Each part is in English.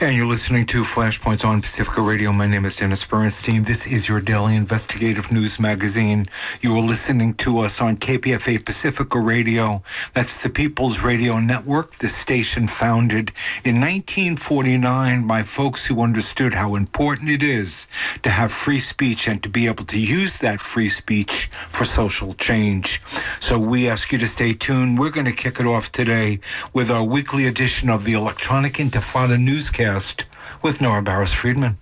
And you're listening to Flashpoints on Pacifica Radio. My name is Dennis Bernstein. This is your daily investigative news magazine. You are listening to us on KPFA Pacifica Radio. That's the People's Radio Network, the station founded in 1949 by folks who understood how important it is to have free speech and to be able to use that free speech for social change. So we ask you to stay tuned. We're going to kick it off today with our weekly edition of the Electronic Intifada newscast with Nora Barrows-Friedman.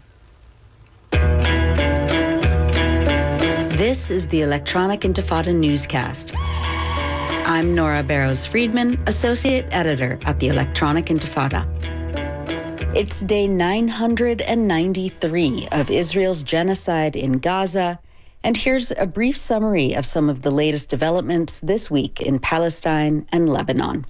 This is the Electronic Intifada newscast. I'm Nora Barrows-Friedman, Associate Editor at the Electronic Intifada. It's day 993 of Israel's genocide in Gaza, and here's a brief summary of some of the latest developments this week in Palestine and Lebanon.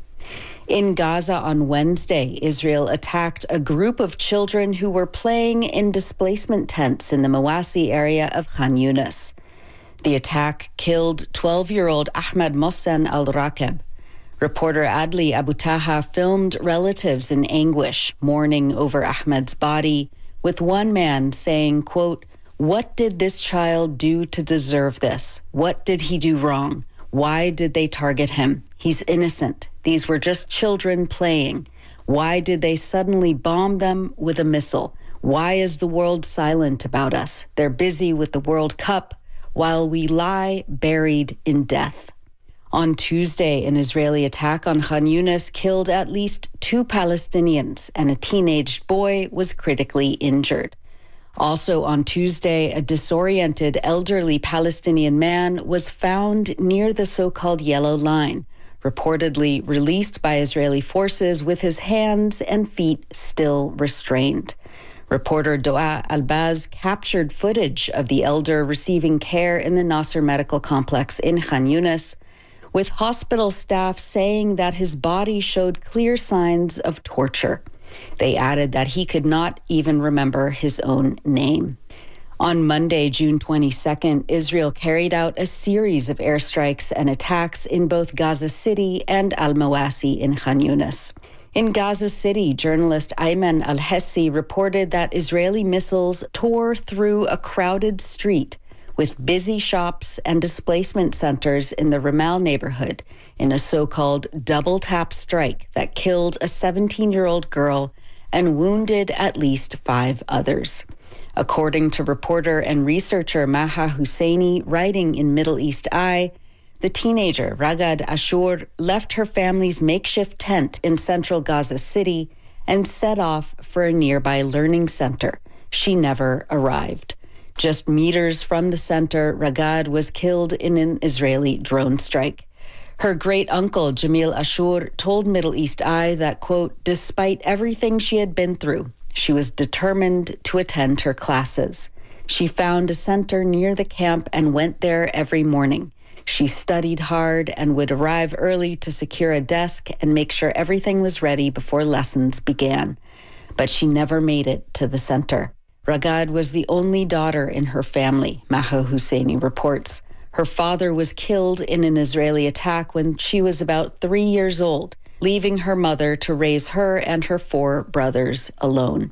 In Gaza on Wednesday, Israel attacked a group of children who were playing in displacement tents in the Mawasi area of Khan Yunis. The attack killed 12-year-old Ahmed Mohsen al-Rakeb. Reporter Adli Abu Taha filmed relatives in anguish, mourning over Ahmed's body, with one man saying, quote, "What did this child do to deserve this? What did he do wrong? Why did they target him? He's innocent. These were just children playing. Why did they suddenly bomb them with a missile? Why is the world silent about us? They're busy with the World Cup while we lie buried in death." On Tuesday, an Israeli attack on Khan Yunis killed at least 2 Palestinians, and a teenage boy was critically injured. Also on Tuesday, a disoriented elderly Palestinian man was found near the so-called Yellow Line, reportedly released by Israeli forces with his hands and feet still restrained. Reporter Doa Albaz captured footage of the elder receiving care in the Nasser Medical Complex in Khan Yunis, with hospital staff saying that his body showed clear signs of torture. They added that he could not even remember his own name. On Monday, June 22nd, Israel carried out a series of airstrikes and attacks in both Gaza City and Al-Mawasi in Khan Yunis. In Gaza City, journalist Ayman al-Hessi reported that Israeli missiles tore through a crowded street with busy shops and displacement centers in the Ramal neighborhood in a so-called double-tap strike that killed a 17-year-old girl and wounded at least 5 others. According to reporter and researcher Maha Husseini, writing in Middle East Eye, the teenager, Ragad Ashur, left her family's makeshift tent in central Gaza City and set off for a nearby learning center. She never arrived. Just meters from the center, Ragad was killed in an Israeli drone strike. Her great-uncle, Jamil Ashur, told Middle East Eye that, quote, despite everything she had been through, she was determined to attend her classes. She found a center near the camp and went there every morning. She studied hard and would arrive early to secure a desk and make sure everything was ready before lessons began. But she never made it to the center. Ragad was the only daughter in her family, Maha Husseini reports. Her father was killed in an Israeli attack when she was about 3 years old, leaving her mother to raise her and her 4 brothers alone.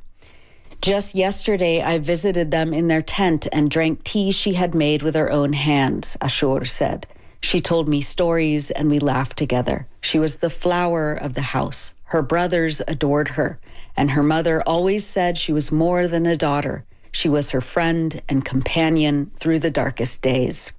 Just yesterday, I visited them in their tent and drank tea she had made with her own hands, Ashur said. She told me stories and we laughed together. She was the flower of the house. Her brothers adored her, and her mother always said she was more than a daughter. She was her friend and companion through the darkest days.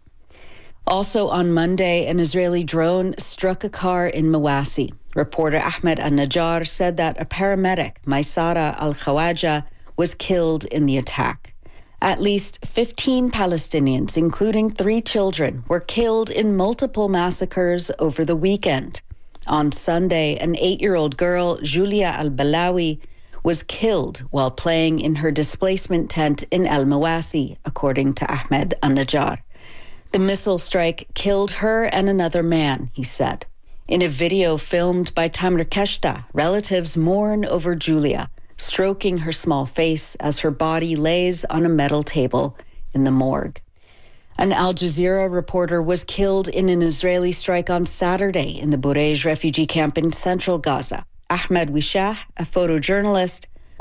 Also on Monday, an Israeli drone struck a car in Mawasi. Reporter Ahmed al-Najjar said that a paramedic, Maisara al-Khawaja, was killed in the attack. At least 15 Palestinians, including 3 children, were killed in multiple massacres over the weekend. On Sunday, an 8-year-old girl, Julia al-Balawi, was killed while playing in her displacement tent in Al-Mawasi, according to Ahmed al-Najjar. The missile strike killed her and another man, he said. In a video filmed by Tamar Keshta, relatives mourn over Julia, stroking her small face as her body lays on a metal table in the morgue. An Al Jazeera reporter was killed in an Israeli strike on Saturday in the Burej refugee camp in central Gaza. Ahmed Wishah, a photojournalist,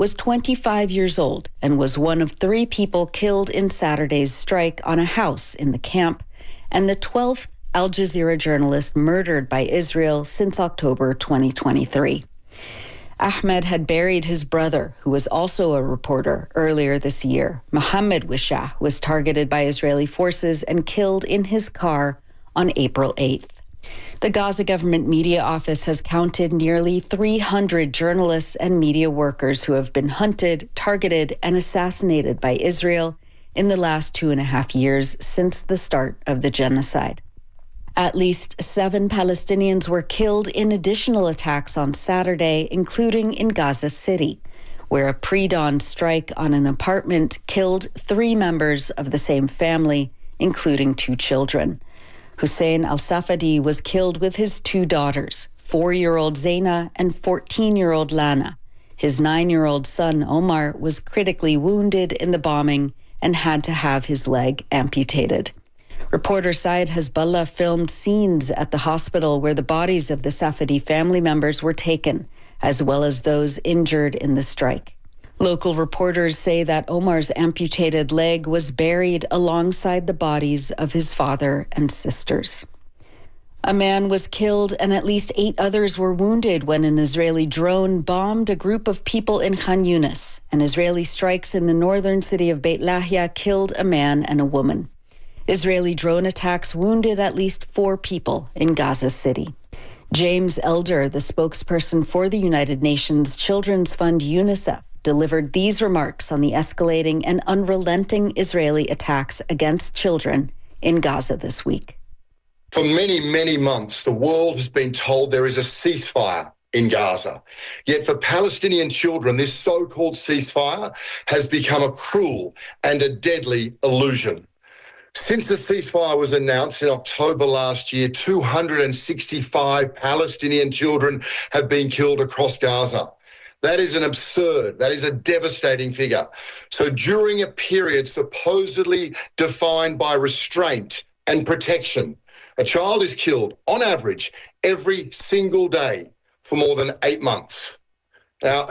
was 25 years old and was one of 3 people killed in Saturday's strike on a house in the camp, and the 12th Al Jazeera journalist murdered by Israel since October 2023. Ahmed had buried his brother, who was also a reporter, earlier this year. Mohammed Wishah was targeted by Israeli forces and killed in his car on April 8th. The Gaza government media office has counted nearly 300 journalists and media workers who have been hunted, targeted, and assassinated by Israel in the last 2.5 years since the start of the genocide. At least 7 Palestinians were killed in additional attacks on Saturday, including in Gaza City, where a pre-dawn strike on an apartment killed 3 members of the same family, including 2 children. Hussein al-Safadi was killed with his 2 daughters, 4-year-old Zaina and 14-year-old Lana. His 9-year-old son, Omar, was critically wounded in the bombing and had to have his leg amputated. Reporter Syed Hezbollah filmed scenes at the hospital where the bodies of the Safadi family members were taken, as well as those injured in the strike. Local reporters say that Omar's amputated leg was buried alongside the bodies of his father and sisters. A man was killed and at least 8 others were wounded when an Israeli drone bombed a group of people in Khan Yunis, and Israeli strikes in the northern city of Beit Lahia killed a man and a woman. Israeli drone attacks wounded at least 4 people in Gaza City. James Elder, the spokesperson for the United Nations Children's Fund UNICEF, delivered these remarks on the escalating and unrelenting Israeli attacks against children in Gaza this week. For many, many months, the world has been told there is a ceasefire in Gaza. Yet for Palestinian children, this so-called ceasefire has become a cruel and a deadly illusion. Since the ceasefire was announced in October last year, 265 Palestinian children have been killed across Gaza. That is an absurd, that is a devastating figure. So during a period supposedly defined by restraint and protection, a child is killed on average every single day for more than 8 months. Now,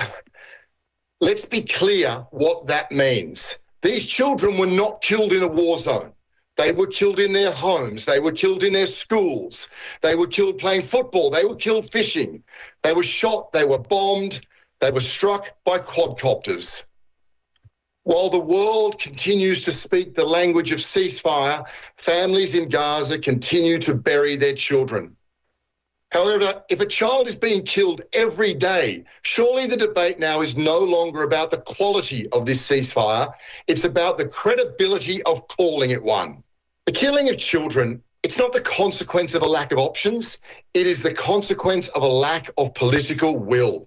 let's be clear what that means. These children were not killed in a war zone. They were killed in their homes. They were killed in their schools. They were killed playing football. They were killed fishing. They were shot. They were bombed. They were struck by quadcopters. While the world continues to speak the language of ceasefire, families in Gaza continue to bury their children. However, if a child is being killed every day, surely the debate now is no longer about the quality of this ceasefire. It's about the credibility of calling it one. The killing of children, it's not the consequence of a lack of options. It is the consequence of a lack of political will.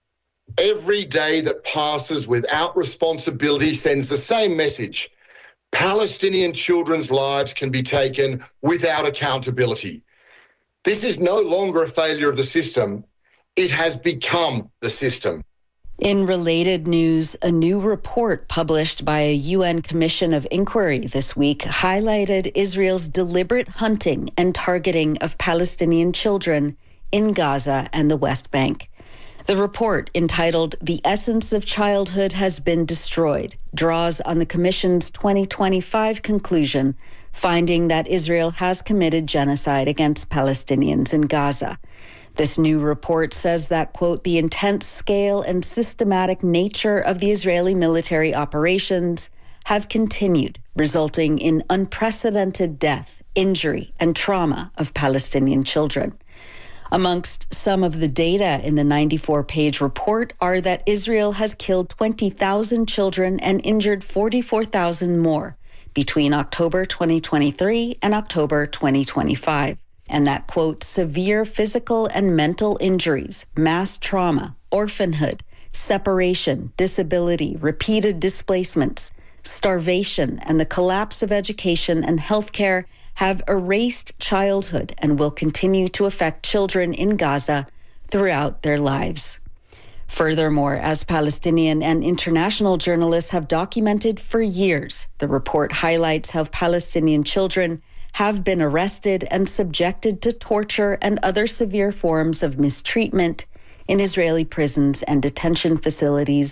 Every day that passes without responsibility sends the same message. Palestinian children's lives can be taken without accountability. This is no longer a failure of the system. It has become the system. In related news, a new report published by a UN Commission of Inquiry this week highlighted Israel's deliberate hunting and targeting of Palestinian children in Gaza and the West Bank. The report, entitled "The Essence of Childhood Has Been Destroyed," draws on the Commission's 2025 conclusion, finding that Israel has committed genocide against Palestinians in Gaza. This new report says that, quote, "the intense scale and systematic nature of the Israeli military operations have continued, resulting in unprecedented death, injury, and trauma of Palestinian children." Amongst some of the data in the 94-page report are that Israel has killed 20,000 children and injured 44,000 more between October 2023 and October 2025, and that, quote, "severe physical and mental injuries, mass trauma, orphanhood, separation, disability, repeated displacements, starvation, and the collapse of education and healthcare have erased childhood and will continue to affect children in Gaza throughout their lives." Furthermore, as Palestinian and international journalists have documented for years, the report highlights how Palestinian children have been arrested and subjected to torture and other severe forms of mistreatment in Israeli prisons and detention facilities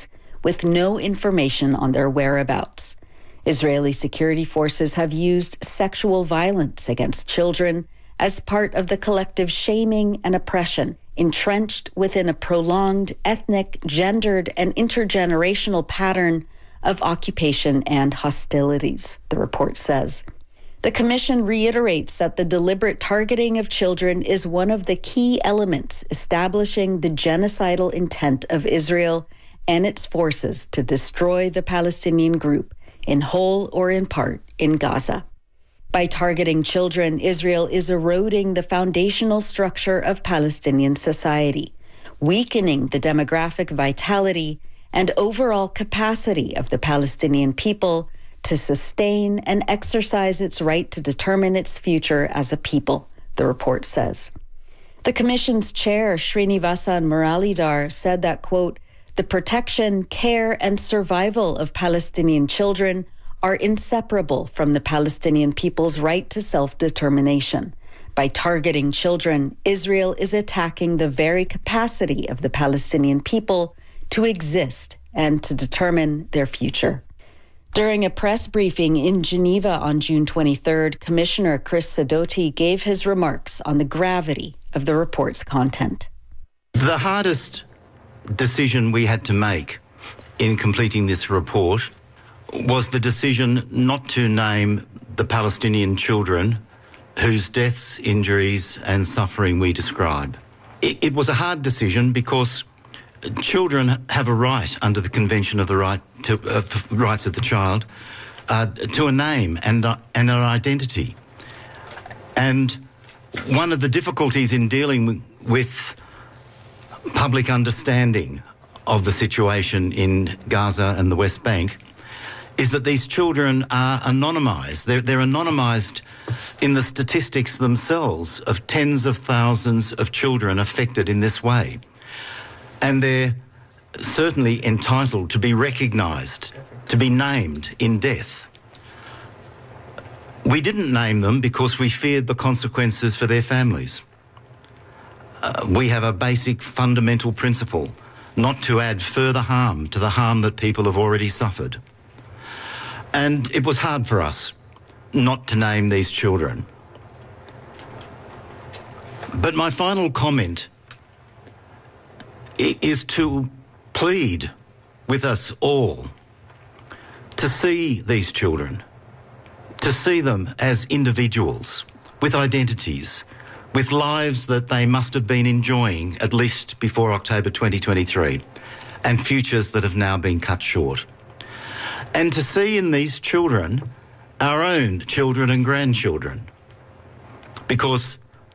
with no information on their whereabouts. Israeli security forces have used sexual violence against children as part of the collective shaming and oppression entrenched within a prolonged ethnic, gendered, and intergenerational pattern of occupation and hostilities, the report says. The Commission reiterates that the deliberate targeting of children is one of the key elements establishing the genocidal intent of Israel and its forces to destroy the Palestinian group, in whole or in part, in Gaza. By targeting children, Israel is eroding the foundational structure of Palestinian society, weakening the demographic vitality and overall capacity of the Palestinian people to sustain and exercise its right to determine its future as a people, the report says. The Commission's chair, Srinivasan Muralidhar, said that, quote, the protection, care, and survival of Palestinian children are inseparable from the Palestinian people's right to self-determination. By targeting children, Israel is attacking the very capacity of the Palestinian people to exist and to determine their future. During a press briefing in Geneva on June 23rd, Commissioner Chris Sidoti gave his remarks on the gravity of the report's content. The hardest decision we had to make in completing this report was the decision not to name the Palestinian children whose deaths, injuries and suffering we describe. It was a hard decision because children have a right under the Convention of the Rights of the Child to a name and an identity. And one of the difficulties in dealing with public understanding of the situation in Gaza and the West Bank is that these children are anonymised. They're anonymised in the statistics themselves of tens of thousands of children affected in this way. And they're certainly entitled to be recognised, to be named in death. We didn't name them because we feared the consequences for their families. We have a basic fundamental principle not to add further harm to the harm that people have already suffered. And it was hard for us not to name these children. But my final comment is to plead with us all to see these children, to see them as individuals with identities, with lives that they must have been enjoying at least before October 2023, and futures that have now been cut short. And to see in these children our own children and grandchildren, because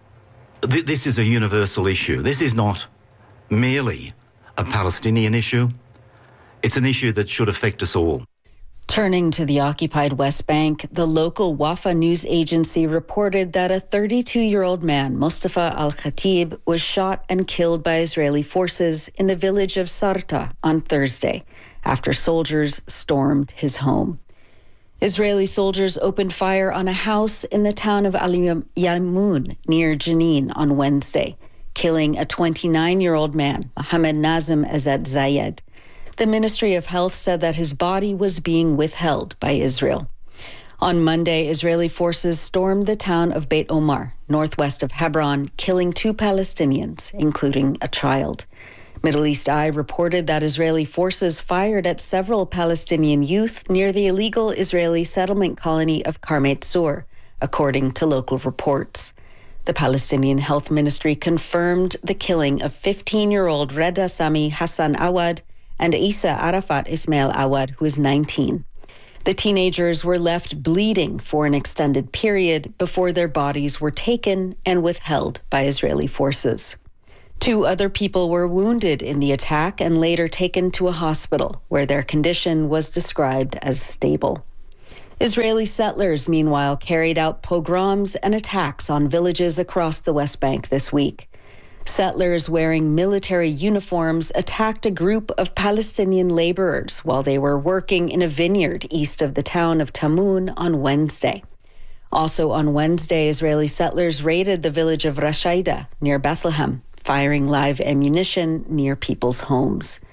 this is a universal issue. This is not merely a Palestinian issue. It's an issue that should affect us all. Turning to the occupied West Bank, the local Wafa news agency reported that a 32-year-old man, Mustafa al-Khatib, was shot and killed by Israeli forces in the village of Sarta on Thursday after soldiers stormed his home. Israeli soldiers opened fire on a house in the town of Al Yamoun near Jenin on Wednesday, killing a 29-year-old man, Mohammed Nazem Azad Zayed. The Ministry of Health said that his body was being withheld by Israel. On Monday, Israeli forces stormed the town of Beit Omar, northwest of Hebron, killing 2 Palestinians, including a child. Middle East Eye reported that Israeli forces fired at several Palestinian youth near the illegal Israeli settlement colony of Karmet Zur, according to local reports. The Palestinian Health Ministry confirmed the killing of 15-year-old Reda Sami Hassan Awad and Isa Arafat Ismail Awad, who is 19. The teenagers were left bleeding for an extended period before their bodies were taken and withheld by Israeli forces. 2 other people were wounded in the attack and later taken to a hospital where their condition was described as stable. Israeli settlers, meanwhile, carried out pogroms and attacks on villages across the West Bank this week. Settlers wearing military uniforms attacked a group of Palestinian laborers while they were working in a vineyard east of the town of Tamun on Wednesday. Also on Wednesday, Israeli settlers raided the village of Rashaida near Bethlehem, firing live ammunition near people's homes.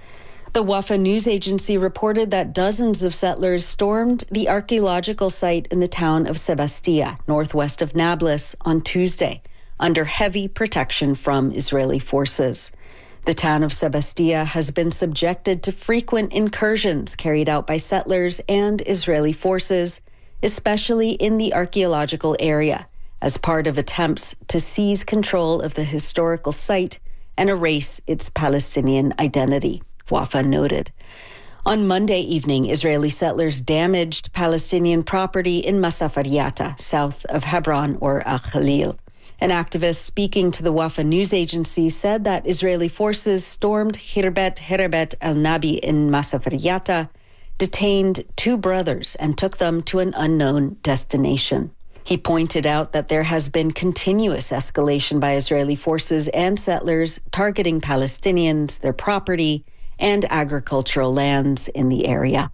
The Wafa news agency reported that dozens of settlers stormed the archaeological site in the town of Sebastia, northwest of Nablus, on Tuesday, under heavy protection from Israeli forces. The town of Sebastia has been subjected to frequent incursions carried out by settlers and Israeli forces, especially in the archaeological area, as part of attempts to seize control of the historical site and erase its Palestinian identity, Wafa noted. On Monday evening, Israeli settlers damaged Palestinian property in Masafaryata, south of Hebron or Al-Khalil. An activist speaking to the Wafa news agency said that Israeli forces stormed Khirbet al-Nabi in Masafaryata, detained 2 brothers, and took them to an unknown destination. He pointed out that there has been continuous escalation by Israeli forces and settlers targeting Palestinians, their property, and agricultural lands in the area.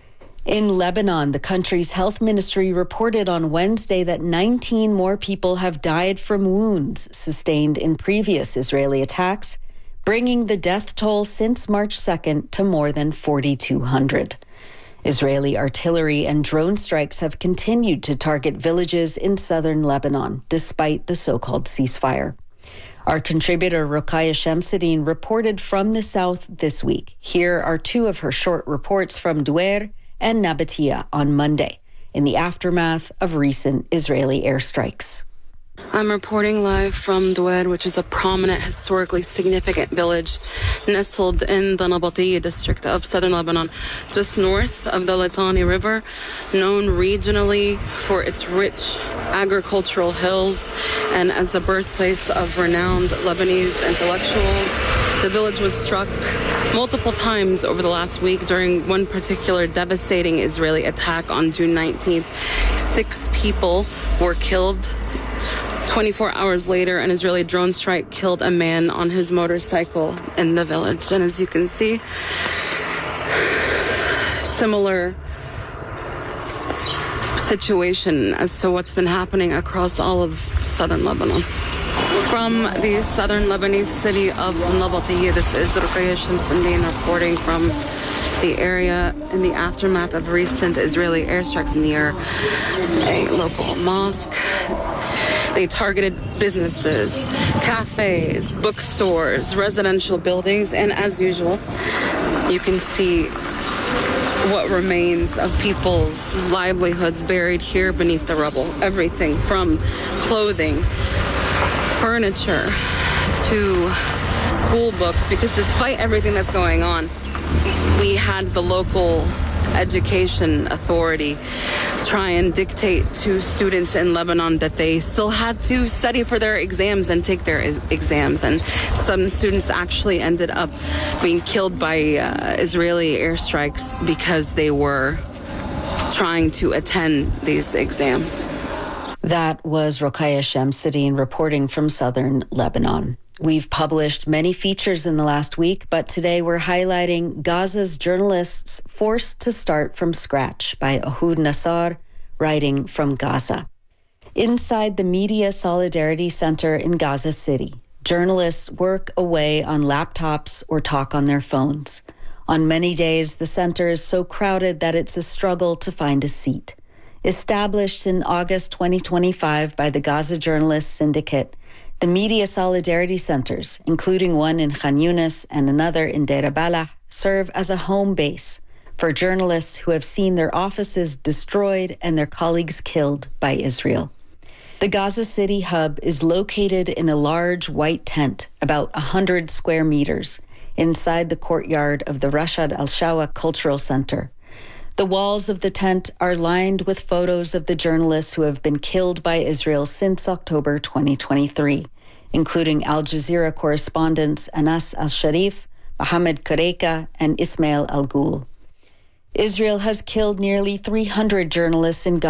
In Lebanon, the country's health ministry reported on Wednesday that 19 more people have died from wounds sustained in previous Israeli attacks, bringing the death toll since March 2nd to more than 4,200. Israeli artillery and drone strikes have continued to target villages in southern Lebanon, despite the so-called ceasefire. Our contributor Rokhaya Shamsuddin reported from the south this week. Here are 2 of her short reports from Duer and Nabatea on Monday, in the aftermath of recent Israeli airstrikes. I'm reporting live from Duer, which is a prominent, historically significant village nestled in the Nabatea district of southern Lebanon, just north of the Litani River, known regionally for its rich agricultural hills and as the birthplace of renowned Lebanese intellectuals. The village was struck multiple times over the last week during one particular devastating Israeli attack on June 19th. 6 people were killed. 24 hours later, an Israeli drone strike killed a man on his motorcycle in the village. And as you can see, similar situation as to what's been happening across all of southern Lebanon. From the southern Lebanese city of Nabatea, this is Rokhaya Shamsuddin reporting from the area in the aftermath of recent Israeli airstrikes near a local mosque. They targeted businesses, cafes, bookstores, residential buildings, and as usual, you can see what remains of people's livelihoods buried here beneath the rubble. Everything from clothing, furniture, to school books, because despite everything that's going on, we had the local education authority try and dictate to students in Lebanon that they still had to study for their exams and take their exams. And some students actually ended up being killed by Israeli airstrikes because they were trying to attend these exams. That was Rokhaya Shamsuddin reporting from southern Lebanon. We've published many features in the last week, but today we're highlighting Gaza's journalists forced to start from scratch by Ehud Nassar, writing from Gaza. Inside the Media Solidarity Center in Gaza City, journalists work away on laptops or talk on their phones. On many days, the center is so crowded that it's a struggle to find a seat. Established in August 2025 by the Gaza Journalists Syndicate, the Media Solidarity Centers, including one in Khan Yunis and another in Deir Balah, serve as a home base for journalists who have seen their offices destroyed and their colleagues killed by Israel. The Gaza City hub is located in a large white tent, about 100 square meters, inside the courtyard of the Rashad Al-Shawa Cultural Center. The walls of the tent are lined with photos of the journalists who have been killed by Israel since October 2023, including Al Jazeera correspondents Anas Al-Sharif, Mohammed Kareka, and Ismail Al-Ghul. Israel has killed nearly 300 journalists in Gaza